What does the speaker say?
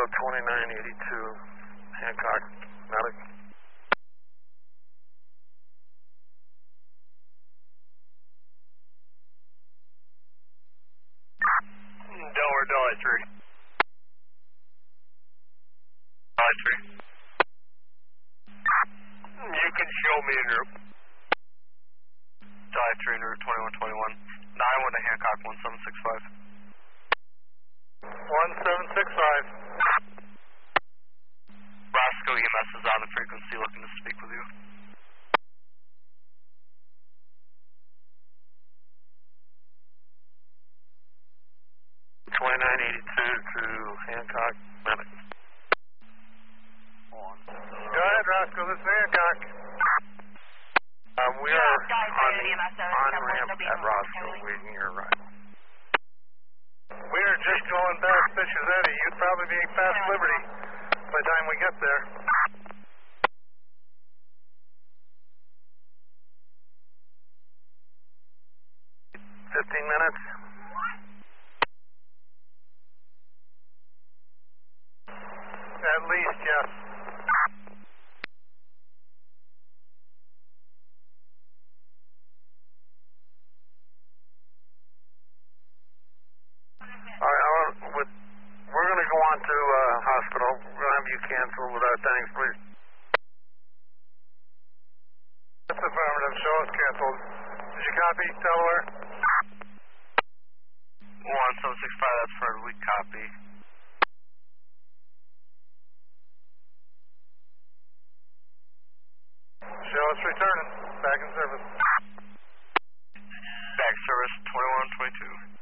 2982, Hancock, medic. Delaware, Delhi 3. Delhi 3. You can show me en route. Delhi 3 en route 2121. 91 to Hancock 1765. 1765. Roscoe EMS is on the frequency looking to speak with you. to Hancock, medic. Go ahead, Roscoe, this is Hancock. We are on ramp at Roscoe, waiting your ride. We are just going past Fisher's Eddy. You'd probably be past Liberty by the time we get there. 15 minutes. At least, yes. All right, we're going to go on to hospital. We're going to have you cancel with our thanks, please. That's affirmative. Show us canceled. Did you copy, Delaware? 1765, that's Fred. We copy. Show us returning. Back in service. Back service 2122.